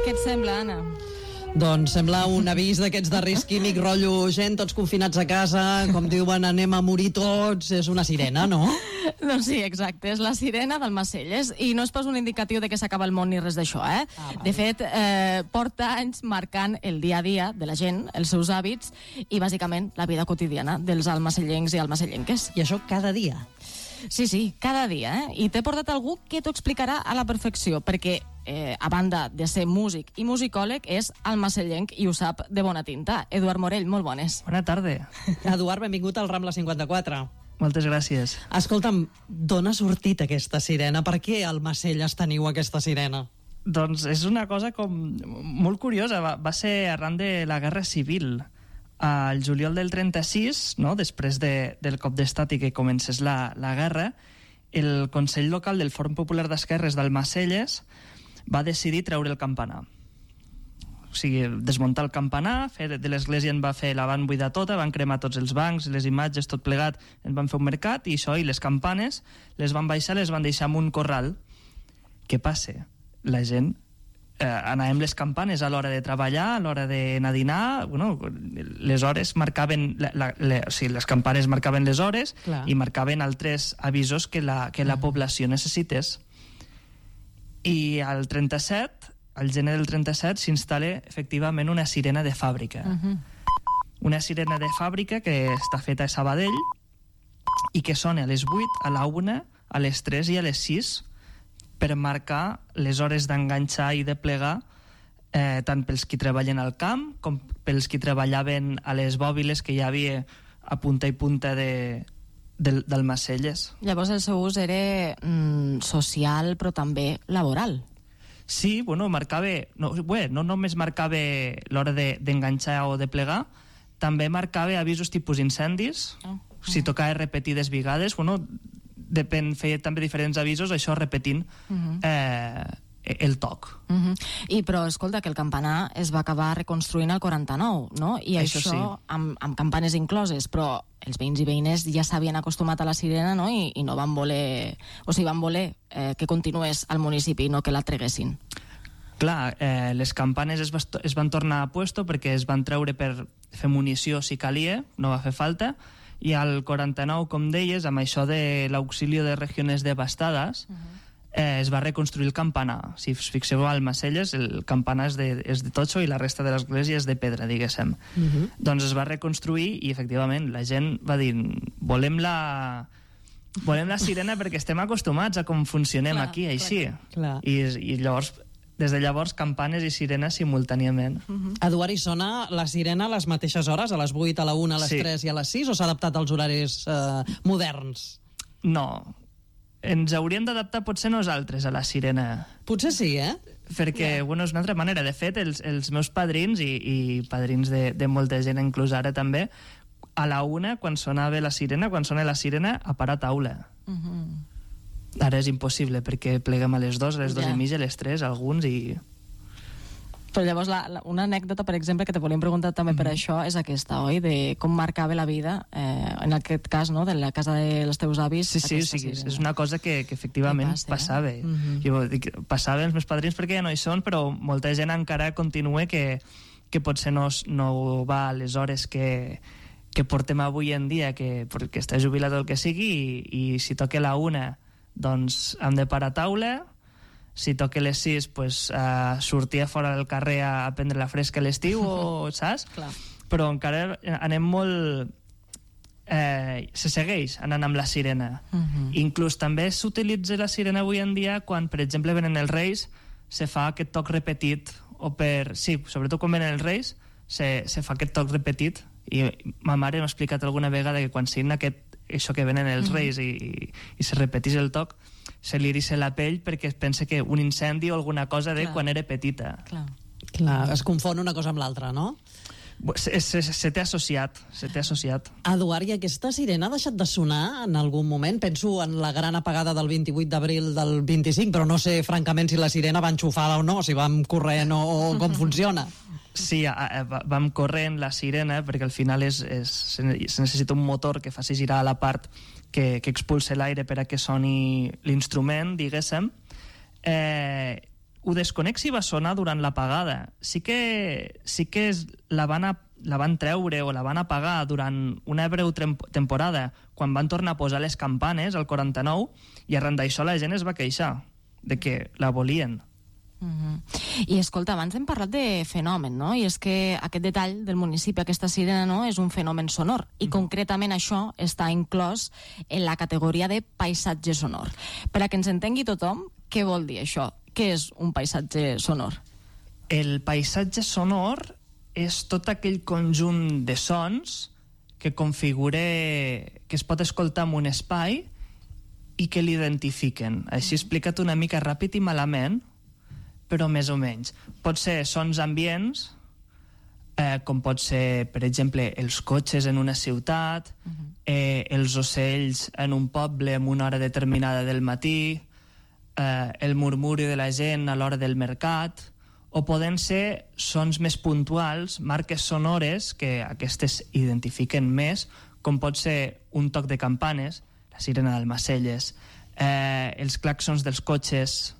Què et sembla, Anna? Doncs sembla un avís d'aquests de risc químic, rotllo gent, tots confinats a casa, com diuen, anem a morir tots, és una sirena, no? Doncs sí, exacte, és la sirena d'Almacelles, i no és pas un indicatiu de que s'acaba el món ni res d'això, eh? De fet, porta anys marcant el dia a dia de la gent, els seus hàbits, i bàsicament la vida quotidiana dels almacellencs i almacellenques. I això cada dia? Sí, cada dia, eh? I t'he portat algú que t'ho explicarà a la perfecció, perquè a banda de ser músic i musicòleg, és almacellenc i ho sap de bona tinta. Eduard Morell, molt bones. Bona tarda. Eduard, benvingut al Rambla 54. Moltes gràcies. Escolta'm, d'on ha sortit aquesta sirena? Per què a Almacelles teniu aquesta sirena? Doncs és una cosa com molt curiosa. Va ser arran de la Guerra Civil. Al juliol del 36, no? Després del cop d'estat i que comencés la guerra, el Consell Local del Front Popular d'Esquerres d'Almacelles va decidir treure el campanar. O sigui, desmuntar el campanar, de l'església en va fer, la van buidar tota, van cremar tots els bancs, les imatges, tot plegat, en van fer un mercat, i això, i les campanes, les van baixar, les van deixar en un corral. Què passa? La gent anàvem les campanes a l'hora de treballar, a l'hora d'anar a dinar, bueno, les hores marcaven o sigui, les campanes marcaven les hores. Clar. I marcaven altres avisos que la població necessités. I al 37, al gener del 37, s'instal·la efectivament una sirena de fàbrica. Una sirena de fàbrica que està feta a Sabadell i que sona a les 8, a la 1, a les 3 i a les 6 per marcar les hores d'enganxar i de plegar, tant pels qui treballen al camp com pels qui treballaven a les bòbiles que hi havia a punta i punta d'Almacelles. Llavors el seu ús era social però també laboral. Sí, bueno, marcava, no només marcava l'hora d'enganxar o de plegar, també marcava avisos tipus incendis, si tocava repetides vegades, bueno, feia també diferents avisos, això repetint el toc. Però escolta, que el campanar es va acabar reconstruint al 49, no? I això sí, amb campanes incloses, però els veïns i veïnes ja s'havien acostumat a la sirena, no? I no van voler, o sigui, van voler que continués al municipi, no que la treguessin. Clar, les campanes es van tornar a puesto perquè es van treure per fer munició si calia, no va fer falta, i al 49, com deies, amb això de l'auxili de regions devastades, es va reconstruir el campanar. Si us fixeu, a Almacelles el campanar és de totxo i la resta de l'església és de pedra, diguéssim. Doncs es va reconstruir i efectivament la gent va dir volem la sirena perquè estem acostumats a com funcionem aquí, així. I llavors, des de llavors, campanes i sirenes simultàniament. Eduard, i sona la sirena a les mateixes hores, a les 8, a la 1, a les 3 i a les 6, o s'ha adaptat als horaris moderns? No, ens hauríem d'adaptar potser nosaltres a la sirena. Potser sí, eh? Perquè, bueno, és una altra manera. De fet, els meus padrins i padrins de molta gent, inclús ara també, a la 1, quan sona la sirena, a parar taula. Ara és impossible perquè pleguem a les 2, a les 2 i mitja, a les 3, alguns, i... Però llavors una anècdota, per exemple, que te volíem preguntar també per això, és aquesta, oi? De com marcava la vida, en aquest cas, no?, de la casa dels teus avis. Sí, és una cosa que efectivament passava. Jo dic, passava els meus padrins perquè ja no hi són, però molta gent encara continua que potser no va a les hores que portem avui en dia, perquè està jubilat o el que sigui, i si toca la 1, doncs hem de parar taula. Si toca les 6, pues, sortir a fora del carrer a prendre la fresca a l'estiu, saps? Però encara anem molt... se segueix anant amb la sirena. Inclús també s'utilitza la sirena avui en dia quan, per exemple, venen els Reis, se fa aquest toc repetit, sí, sobretot quan venen els Reis, se fa aquest toc repetit, i ma mare m'ha explicat alguna vegada que quan signa això que venen els Reis i se repetís el toc, se li eriça la pell perquè es pensa que un incendi o alguna cosa de quan era petita. Clar, es confon una cosa amb l'altra, no? Se t'ha associat. Eduard, i aquesta sirena ha deixat de sonar en algun moment? Penso en la gran apagada del 28 d'abril del 25, però no sé francament si la sirena va enxufada o no, si vam corrent o com funciona. Sí, vam corrent la sirena perquè al final se necessita un motor que faci girar la part que expulse l'aire per a que soni l'instrument, diguéssim. ho desconec si va sonar durant l'apagada. Sí que la van treure o la van apagar durant una breu temporada quan van tornar a posar les campanes al 49 i arran d'això la gent es va queixar de que la volien. I escolta, abans hem parlat de fenomen, no? I és que aquest detall del municipi, aquesta sirena, no, és un fenomen sonor i concretament això està inclòs en la categoria de paisatge sonor. Per a que ens entengui tothom, què vol dir això? Què és un paisatge sonor? El paisatge sonor és tot aquell conjunt de sons que que es pot escoltar en un espai i que l'identifiquen. Així explica't una mica ràpid i malament, però més o menys. Pot ser sons ambients, com pot ser, per exemple, els cotxes en una ciutat, els ocells en un poble en una hora determinada del matí, el murmuri de la gent a l'hora del mercat, o poden ser sons més puntuals, marques sonores, que aquestes identifiquen més, com pot ser un toc de campanes, la sirena d'Almacelles, els claxons dels cotxes.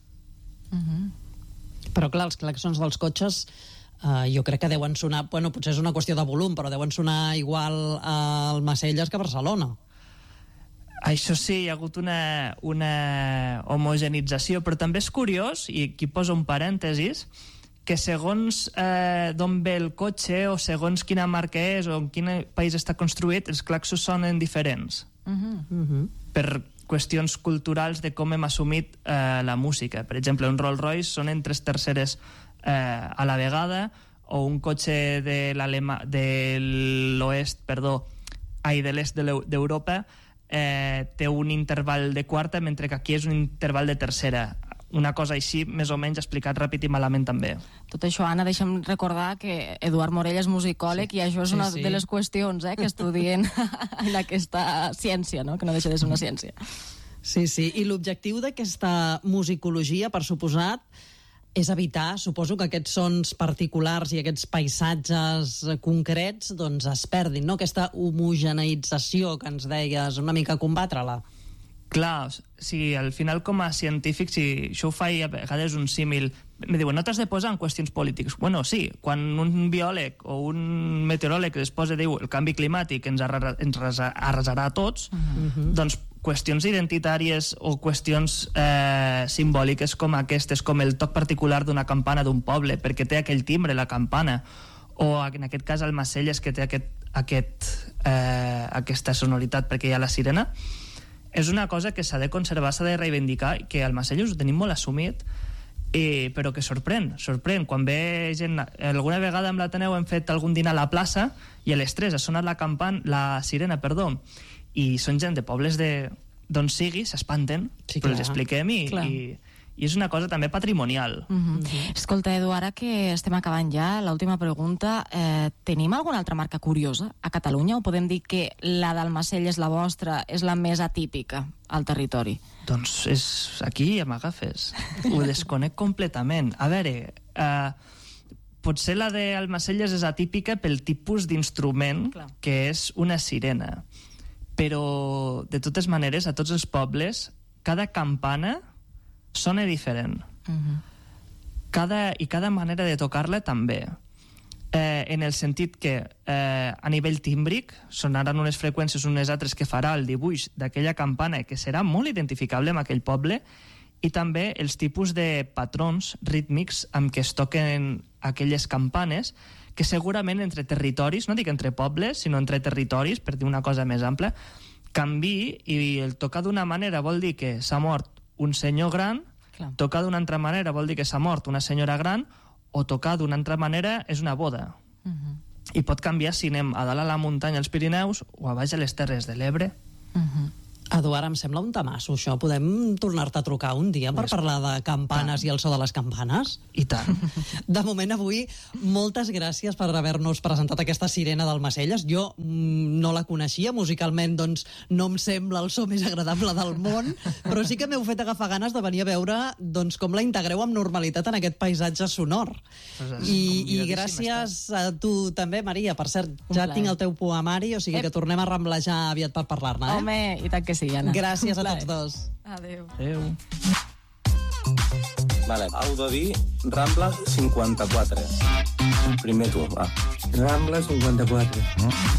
Però clar, els claxons dels cotxes jo crec que deuen sonar, bueno, potser és una qüestió de volum, però deuen sonar igual a Almacelles que a Barcelona. Això sí, hi ha hagut una homogenització, però també és curiós, i aquí poso un parèntesis, que segons d'on ve el cotxe o segons quina marca és o en quin país està construït, els claxons sonen diferents. Per qüestions culturals de com hem assumit la música. Per exemple, un Rolls Royce sonen 3/3 a la vegada, o un cotxe de l'oest, de l'est d'Europa, té un interval de quarta, mentre que aquí és un interval de tercera. Una cosa així, més o menys, explicat ràpid i malament també. Tot això, Anna, deixa'm recordar que Eduard Morell és musicòleg i això és una de les qüestions que estudien en aquesta ciència, no? Que no deixa de ser una ciència. Sí, i l'objectiu d'aquesta musicologia, per suposat, és evitar, suposo, que aquests sons particulars i aquests paisatges concrets doncs es perdin, no? Aquesta homogeneïtzació que ens deies, una mica combatre-la. Clar, si al final com a científic, si això ho faig a vegades un símil, me diuen, no t'has de posar en qüestions polítiques. Bueno, sí, quan un biòleg o un meteoròleg es posa, diu, el canvi climàtic ens arrasarà a tots, doncs qüestions identitàries o qüestions simbòliques com aquestes, com el toc particular d'una campana d'un poble, perquè té aquell timbre, la campana, o en aquest cas Almacelles, que té aquesta sonoritat perquè hi ha la sirena, és una cosa que s'ha de conservar, s'ha de reivindicar, que al Almacelles ho tenim molt assumit, però que sorprèn. Quan ve gent... Alguna vegada amb l'Ateneu hem fet algun dinar a la plaça i a les 3 ha sonat la sirena, i són gent de pobles d'on sigui, s'espanten, però els expliquem i és una cosa també patrimonial. Escolta, Edu, ara que estem acabant ja, l'última pregunta, tenim alguna altra marca curiosa a Catalunya o podem dir que la d'Almacelles, la vostra, és la més atípica al territori? Doncs aquí ja m'agafes. Ho desconec completament. A veure, potser la d'Almacelles és atípica pel tipus d'instrument que és una sirena. Però, de totes maneres, a tots els pobles, cada campana sona diferent. Cada manera de tocar-la també. En el sentit que a nivell tímbric sonaran unes freqüències unes altres que farà el dibuix d'aquella campana que serà molt identificable en aquell poble, i també els tipus de patrons rítmics amb què es toquen aquelles campanes, que segurament entre territoris, no dic entre pobles, sinó entre territoris, per dir una cosa més ampla, canvi, i el tocar d'una manera vol dir que s'ha mort un senyor gran, tocar d'una altra manera vol dir que s'ha mort una senyora gran, o tocar d'una altra manera és una boda. I pot canviar si anem a dalt a la muntanya als Pirineus o a baix a les Terres de l'Ebre. Eduard, em sembla un tamasso, això. Podem tornar-te a trucar un dia per parlar de campanes i el so de les campanes? I tant. De moment, avui, moltes gràcies per haver-nos presentat aquesta sirena d'Almacelles. Jo no la coneixia, musicalment doncs no em sembla el so més agradable del món, però sí que m'heu fet agafar ganes de venir a veure doncs, com la integreu amb normalitat en aquest paisatge sonor. I gràcies a tu també, Maria. Per cert, ja tinc el teu poemari, o sigui que tornem a ramblejar aviat per parlar-ne. Home, i tant que sí, Anna. Gràcies a tots dos. Adéu. Adéu. Vale, heu de dir Rambla 54. Primer tu, va. Rambla 54.